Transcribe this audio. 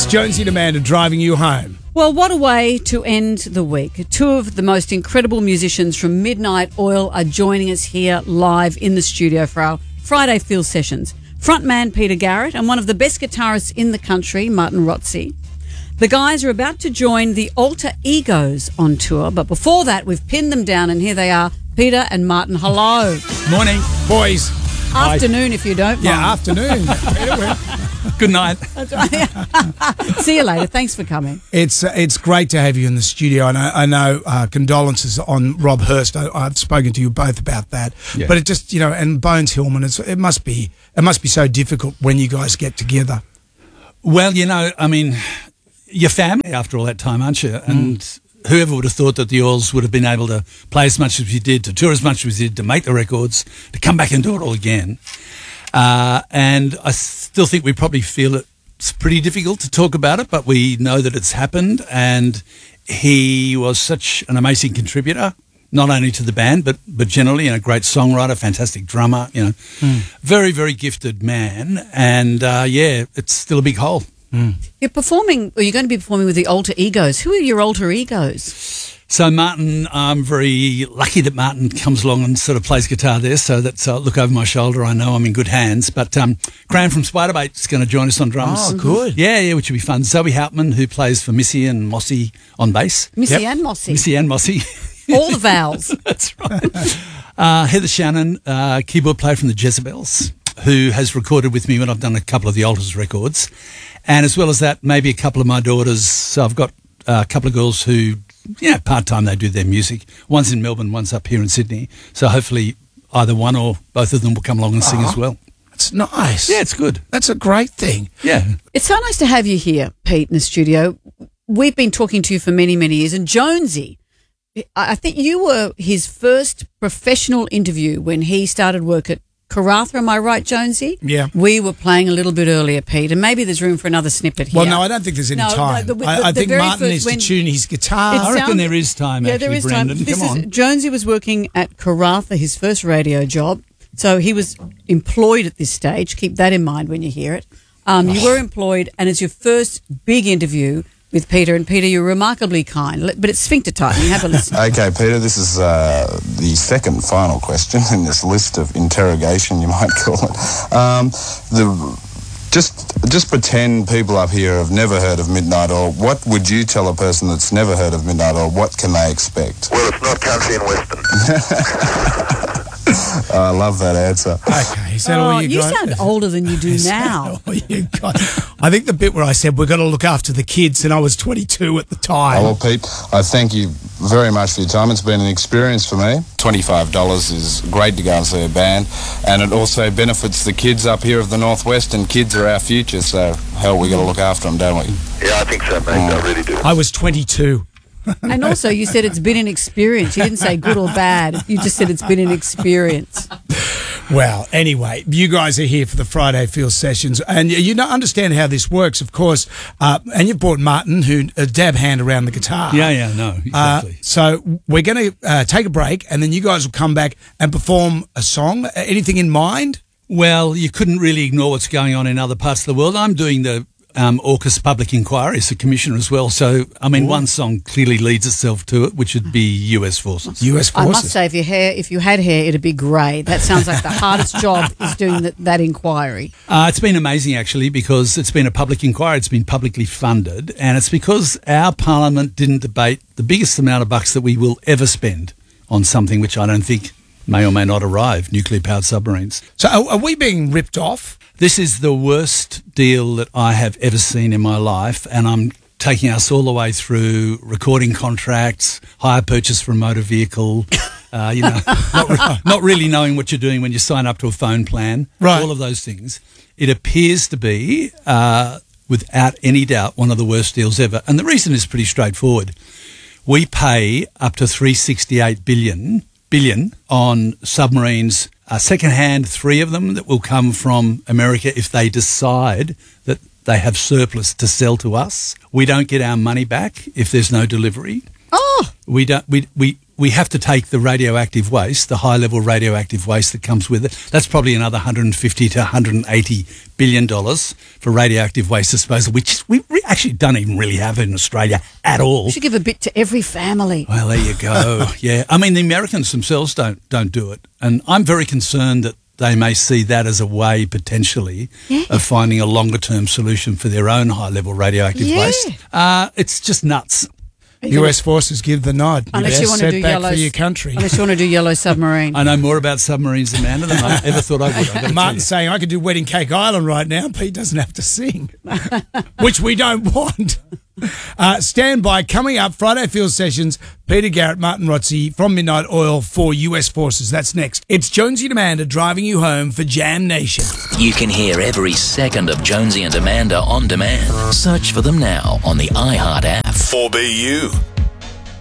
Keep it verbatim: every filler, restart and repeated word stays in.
It's Jonesy and Amanda driving you home. Well, what a way to end the week. Two of the most incredible musicians from Midnight Oil are joining us here live in the studio for our Friday Field Sessions. Frontman Peter Garrett and one of the best guitarists in the country, Martin Rotze. The guys are about to join the Alter Egos on tour, but before that, we've pinned them down, and here they are, Peter and Martin. Hello. Morning, boys. Afternoon, Hi. If you don't mind. Yeah, afternoon. Good night. That's right. See you later. Thanks for coming. It's uh, it's great to have you in the studio. I know, I know uh, condolences on Rob Hurst. I, I've spoken to you both about that. Yeah. But it just, you know, and Bones Hillman, it's, it must be it must be so difficult when you guys get together. Well, you know, I mean, you're family after all that time, aren't you? And mm. whoever would have thought that the Oils would have been able to play as much as we did, to tour as much as we did, to make the records, to come back and do it all again. Uh, and I still think we probably feel it's pretty difficult to talk about it, but we know that it's happened, and he was such an amazing contributor, not only to the band, but, but generally, and a great songwriter, fantastic drummer, you know, mm. very, very gifted man. And, uh, yeah, it's still a big hole. Mm. You're performing, or you're going to be performing with the Alter Egos. Who are your alter egos? So Martin, I'm very lucky that Martin comes along and sort of plays guitar there, so that's uh, look over my shoulder. I know I'm in good hands. But um, Graham from Spiderbait is going to join us on drums. Oh, good. Yeah, yeah, which will be fun. Zoe Hauptman, who plays for Missy and Mossy on bass. Missy yep. and Mossy. Missy and Mossy. All the vowels. That's right. Uh, Heather Shannon, uh, keyboard player from the Jezebels, who has recorded with me when I've done a couple of the Alters records. And as well as that, maybe a couple of my daughters. So I've got uh, a couple of girls who, you know, part-time they do their music. One's in Melbourne, one's up here in Sydney. So hopefully either one or both of them will come along and sing oh, as well. That's nice. Yeah, it's good. That's a great thing. Yeah. It's so nice to have you here, Pete, in the studio. We've been talking to you for many, many years. And Jonesy, I think you were his first professional interview when he started work at Karratha, am I right, Jonesy? Yeah. We were playing a little bit earlier, Pete, and maybe there's room for another snippet here. Well, no, I don't think there's any no, time. No, the, the, I, I the think Martin needs to tune his guitar. I reckon there is time, yeah, actually, there is Brendan. Time. This Come is, on. Jonesy was working at Karratha, his first radio job, so he was employed at this stage. Keep that in mind when you hear it. Um, you were employed, and it's your first big interview with Peter, and Peter, you're remarkably kind, but it's sphincter tightening. Have a listen. Okay, Peter, this is uh, the second final question in this list of interrogation, you might call it. Um, the just just pretend people up here have never heard of Midnight Oil. What would you tell a person that's never heard of Midnight Oil? What can they expect? Well, it's not country and western. I love that answer. Okay, is that oh, all you, you got? sound older than you do Is now. that all you got? I think the bit where I said we're going to look after the kids, and I was twenty-two at the time. Oh, well, Pete, I thank you very much for your time. It's been an experience for me. twenty-five dollars is great to go and see a band, and it also benefits the kids up here of the Northwest, and kids are our future, so hell, we got to look after them, don't we? Yeah, I think so, mate. Mm. I really do. I was twenty-two. And also, you said it's been an experience. You didn't say good or bad. You just said it's been an experience. Well, anyway, you guys are here for the Friday Field Sessions, and you don't understand how this works, of course. Uh, and you've brought Martin, who a dab hand around the guitar. Yeah, yeah, no, exactly. Uh, so we're going to uh, take a break, and then you guys will come back and perform a song. Anything in mind? Well, you couldn't really ignore what's going on in other parts of the world. I'm doing the Um, AUKUS Public Inquiry as a commissioner as well. So, I mean, Ooh. one song clearly leads itself to it, which would be U S Forces. U S Forces. I must say, if your hair, if you had hair, it'd be grey. That sounds like the hardest job is doing that, that inquiry. Uh, it's been amazing, actually, because it's been a public inquiry. It's been publicly funded, and it's because our parliament didn't debate the biggest amount of bucks that we will ever spend on something which I don't think may or may not arrive, nuclear-powered submarines. So are, are we being ripped off? This is the worst deal that I have ever seen in my life, and I'm taking us all the way through recording contracts, hire purchase for a motor vehicle, uh, you know, not, re- not really knowing what you're doing when you sign up to a phone plan, right. all of those things. It appears to be, uh, without any doubt, one of the worst deals ever. And the reason is pretty straightforward. We pay up to three hundred sixty-eight billion, billion on submarines, uh, second-hand, three of them that will come from America if they decide that they have surplus to sell to us. We don't get our money back if there's no delivery. Oh, we don't. We we we have to take the radioactive waste, the high-level radioactive waste that comes with it. That's probably another one hundred fifty to one hundred eighty billion dollars for radioactive waste disposal, which we re- actually don't even really have in Australia at all. You should give a bit to every family. Well, there you go. Yeah. I mean, the Americans themselves don't don't do it. And I'm very concerned that they may see that as a way, potentially, yeah. of finding a longer-term solution for their own high-level radioactive yeah. waste. Uh, it's just nuts. U S forces give the nod. Unless you want to do Setback yellow for your country. Unless you want to do Yellow Submarine. I know more about submarines, Amanda, than I ever thought I would. I gotta Martin's saying I could do Wedding Cake Island right now. Pete doesn't have to sing, which we don't want. Uh, stand by. Coming up, Friday Field Sessions, Peter Garrett, Martin Rotzi from Midnight Oil for U S Forces. That's next. It's Jonesy and Amanda driving you home for Jam Nation. You can hear every second of Jonesy and Amanda on demand. Search for them now on the iHeart app. four B U.